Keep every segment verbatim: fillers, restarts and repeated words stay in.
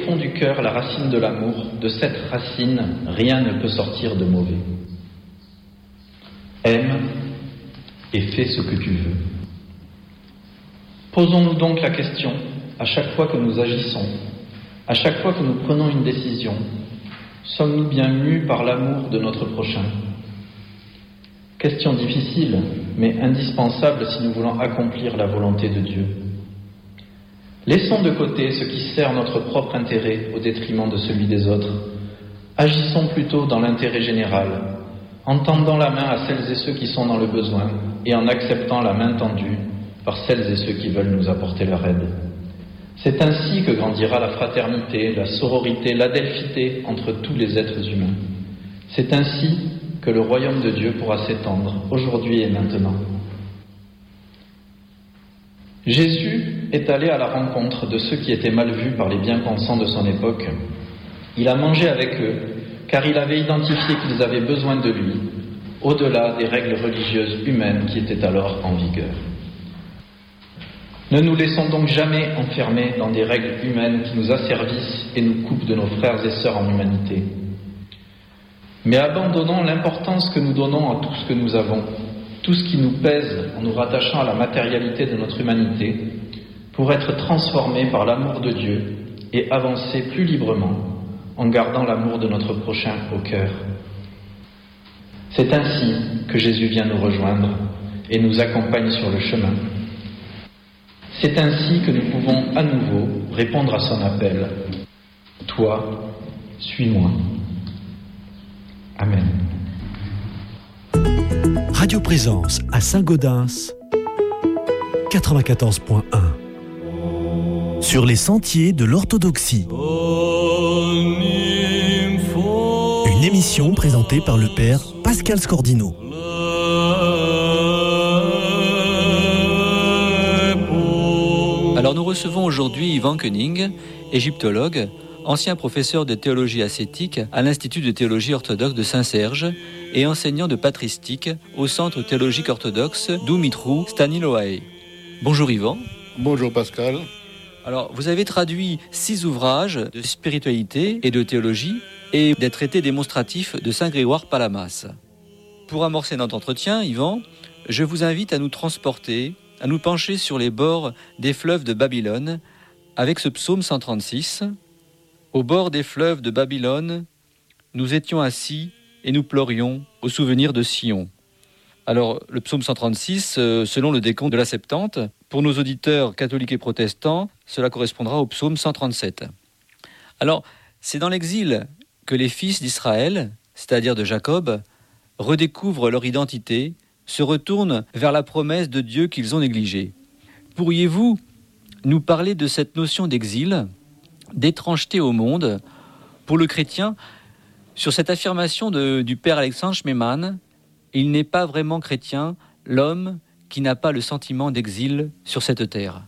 fond du cœur la racine de l'amour, de cette racine, rien ne peut sortir de mauvais. Aime et fais ce que tu veux. Posons-nous donc la question, à chaque fois que nous agissons, à chaque fois que nous prenons une décision, sommes-nous bien mus par l'amour de notre prochain ? Question difficile, mais indispensable si nous voulons accomplir la volonté de Dieu. Laissons de côté ce qui sert notre propre intérêt au détriment de celui des autres. Agissons plutôt dans l'intérêt général, en tendant la main à celles et ceux qui sont dans le besoin et en acceptant la main tendue par celles et ceux qui veulent nous apporter leur aide. C'est ainsi que grandira la fraternité, la sororité, l'adelphité entre tous les êtres humains. C'est ainsi que le royaume de Dieu pourra s'étendre, aujourd'hui et maintenant. Jésus est allé à la rencontre de ceux qui étaient mal vus par les bien-pensants de son époque. Il a mangé avec eux, car il avait identifié qu'ils avaient besoin de lui, au-delà des règles religieuses humaines qui étaient alors en vigueur. Ne nous laissons donc jamais enfermer dans des règles humaines qui nous asservissent et nous coupent de nos frères et sœurs en humanité. Mais abandonnons l'importance que nous donnons à tout ce que nous avons, tout ce qui nous pèse en nous rattachant à la matérialité de notre humanité, pour être transformés par l'amour de Dieu et avancer plus librement en gardant l'amour de notre prochain au cœur. C'est ainsi que Jésus vient nous rejoindre et nous accompagne sur le chemin. C'est ainsi que nous pouvons à nouveau répondre à son appel. Toi, suis-moi. Amen. Radio Présence à Saint-Gaudens, quatre-vingt-quatorze point un. Sur les sentiers de l'orthodoxie. Une émission présentée par le père Pascal Scordino. Alors nous recevons aujourd'hui Yvan Koenig, égyptologue, ancien professeur de théologie ascétique à l'Institut de théologie orthodoxe de Saint-Serge et enseignant de patristique au Centre théologique orthodoxe d'Oumitrou, Staniloae. Bonjour Yvan. Bonjour Pascal. Alors vous avez traduit six ouvrages de spiritualité et de théologie et des traités démonstratifs de Saint Grégoire Palamas. Pour amorcer notre entretien, Yvan, je vous invite à nous transporter, à nous pencher sur les bords des fleuves de Babylone avec ce psaume cent trente-six. Au bord des fleuves de Babylone, nous étions assis et nous pleurions au souvenir de Sion. Alors, le psaume cent trente-six, euh, selon le décompte de la Septante, pour nos auditeurs catholiques et protestants, cela correspondra au psaume cent trente-sept. Alors, c'est dans l'exil que les fils d'Israël, c'est-à-dire de Jacob, redécouvrent leur identité, se retournent vers la promesse de Dieu qu'ils ont négligée. Pourriez-vous nous parler de cette notion d'exil, d'étrangeté au monde, pour le chrétien, sur cette affirmation de, du père Alexandre Schmemann, il n'est pas vraiment chrétien, l'homme qui n'a pas le sentiment d'exil sur cette terre.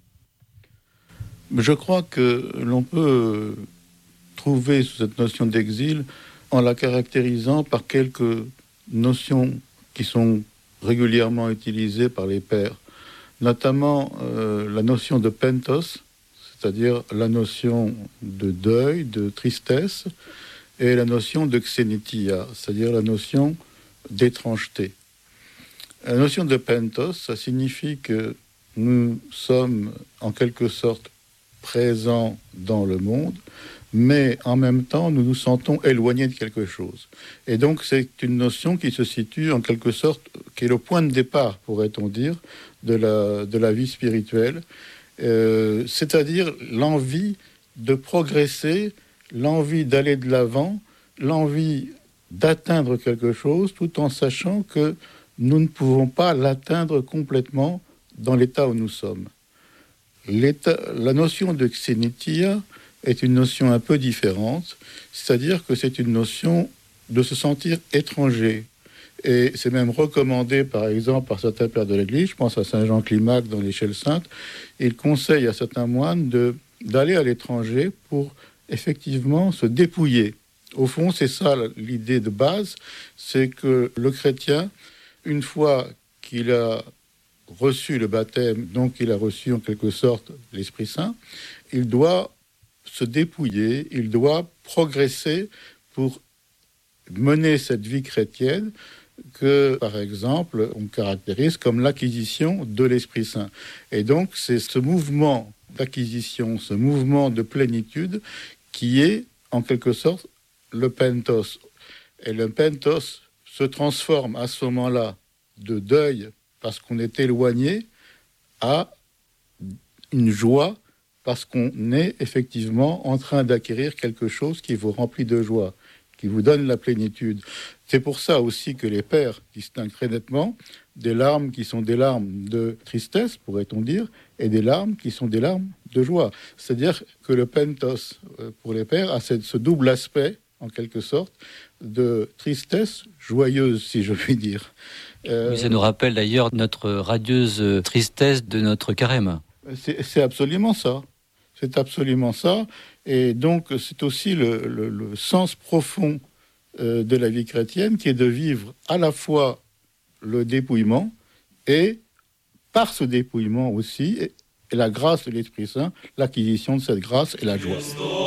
Je crois que l'on peut trouver cette notion d'exil en la caractérisant par quelques notions qui sont régulièrement utilisées par les pères, notamment euh, la notion de pentos, c'est-à-dire la notion de deuil, de tristesse, et la notion de xénitia, c'est-à-dire la notion d'étrangeté. La notion de pentos, ça signifie que nous sommes en quelque sorte présents dans le monde, mais en même temps, nous nous sentons éloignés de quelque chose. Et donc, c'est une notion qui se situe en quelque sorte, qui est le point de départ, pourrait-on dire, de la, de la vie spirituelle, euh, c'est-à-dire l'envie de progresser, l'envie d'aller de l'avant, l'envie d'atteindre quelque chose, tout en sachant que nous ne pouvons pas l'atteindre complètement dans l'état où nous sommes. L'état, la notion de xénitia est une notion un peu différente, c'est-à-dire que c'est une notion de se sentir étranger. Et c'est même recommandé, par exemple, par certains pères de l'Église, je pense à saint Jean Climac dans l'Échelle Sainte, il conseille à certains moines de, d'aller à l'étranger pour effectivement se dépouiller. Au fond, c'est ça l'idée de base, c'est que le chrétien, une fois qu'il a reçu le baptême, donc il a reçu en quelque sorte l'Esprit Saint, il doit se dépouiller, il doit progresser pour mener cette vie chrétienne que, par exemple, on caractérise comme l'acquisition de l'Esprit Saint. Et donc, c'est ce mouvement d'acquisition, ce mouvement de plénitude qui est, en quelque sorte, le pentos. Et le pentos se transforme à ce moment-là de deuil parce qu'on est éloigné à une joie parce qu'on est effectivement en train d'acquérir quelque chose qui vous remplit de joie, qui vous donne la plénitude. C'est pour ça aussi que les pères distinguent très nettement des larmes qui sont des larmes de tristesse, pourrait-on dire, et des larmes qui sont des larmes de joie. C'est-à-dire que le pentos, pour les pères, a ce double aspect, en quelque sorte, de tristesse joyeuse, si je puis dire. Euh... Oui, ça nous rappelle d'ailleurs notre radieuse tristesse de notre carême. C'est, c'est absolument ça. C'est absolument ça. Et donc, c'est aussi le, le, le sens profond euh, de la vie chrétienne, qui est de vivre à la fois le dépouillement et, par ce dépouillement aussi, et, et la grâce de l'Esprit Saint, l'acquisition de cette grâce et la joie.